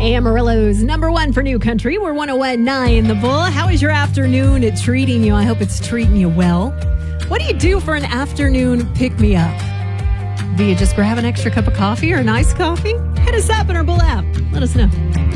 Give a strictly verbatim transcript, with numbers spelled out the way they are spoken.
Amarillo's number one for new country. We're one oh one point nine The Bull. How is your afternoon treating you? I hope it's treating you well. What do you do for an afternoon pick-me-up? Do you just grab an extra cup of coffee or an iced coffee? Hit us up in our Bull app. Let us know.